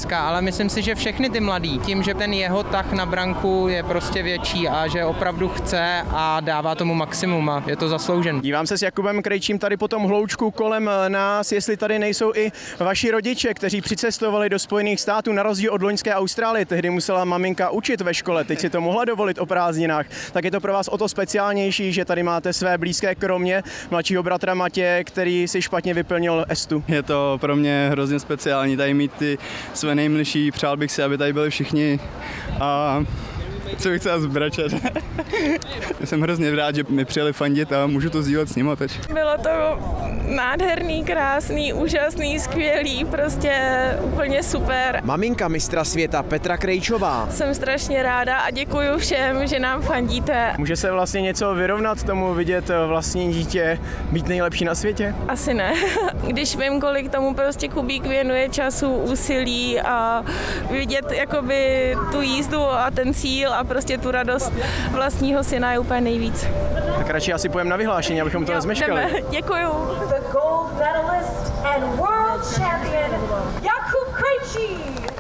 dneska, ale myslím si, že všechny ty mladý, tím, že ten jeho tah na branku je prostě větší a že opravdu chce a dává tomu maximum a je to zasloužen. Dívám se s Jakubem Krejčím tady po tom hloučku kolem nás, jestli tady nejsou i vaši rodiče, kteří přicestovali do Spojených států na rozdíl od loňské Austrálie. Tehdy musela maminka učit ve škole, teď si to mohla dovolit o prázdninách. Tak je to pro vás o to speciálnější, že tady máte své blízké, kromě mladšího bratra Matěje, který si špatně vyplnil estu. Je to pro mě hrozně speciální tady mít ty své nejmilší, přál bych si, aby tady byli všichni a co bych chtěl zbračet. Jsem hrozně rád, že mi přijeli fandit a můžu to sdílet s nima teď. Bylo to nádherný, krásný, úžasný, skvělý, prostě úplně super. Maminka mistra světa Petra Krejčová. Jsem strašně ráda a děkuju všem, že nám fandíte. Může se vlastně něco vyrovnat tomu, vidět vlastní dítě být nejlepší na světě? Asi ne. Když vím, kolik tomu prostě Kubík věnuje času, úsilí a vidět jakoby tu jízdu a ten cíl a prostě tu radost vlastního syna je úplně nejvíc. Tak radši asi půjdeme na vyhlášení, abychom to nezmeškali. Děkuju. The gold medalist and world champion Jakub Krejčí.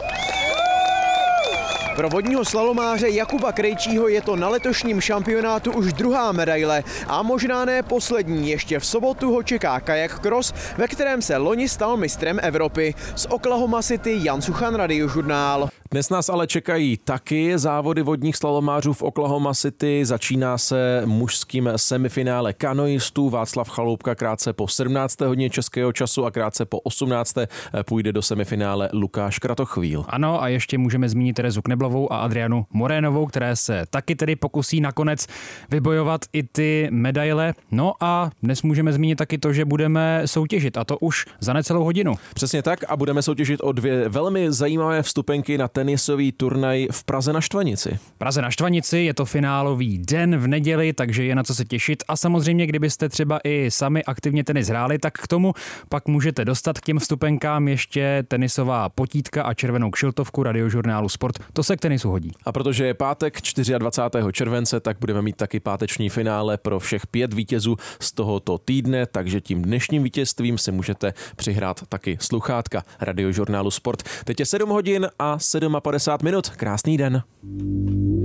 Pro vodního slalomáře Jakuba Krejčího je to na letošním šampionátu už druhá medaile a možná ne poslední. Ještě v sobotu ho čeká kajak cross, ve kterém se loni stal mistrem Evropy. Z Oklahoma City Jan Suchan, Radiožurnál. Dnes nás ale čekají taky závody vodních slalomářů v Oklahoma City. Začíná se mužským semifinále kanoistů. Václav Chaloupka krátce po 17. hodině českého času a krátce po 18. půjde do semifinále Lukáš Kratochvíl. Ano, a ještě můžeme zmínit Terezu Kneblovou a Adrianu Morénovou, které se taky tedy pokusí nakonec vybojovat i ty medaile. No a dnes můžeme zmínit taky to, že budeme soutěžit, a to už za necelou hodinu. Přesně tak, a budeme soutěžit o 2 velmi zajímavé vstupenky na tenisový turnaj v Praze na Štvanici. Praze na Štvanici, je to finálový den v neděli, takže je na co se těšit. A samozřejmě, kdybyste třeba i sami aktivně tenis hráli, tak k tomu pak můžete dostat k těm vstupenkám ještě tenisová potítka a červenou kšiltovku Radiožurnálu Sport. To se k tenisu hodí. A protože je pátek 24. července, tak budeme mít taky páteční finále pro všech 5 vítězů z tohoto týdne, takže tím dnešním vítězstvím si můžete přihrát taky sluchátka Radiožurnálu Sport. Teď je 7 hodin a 57 minut. Krásný den.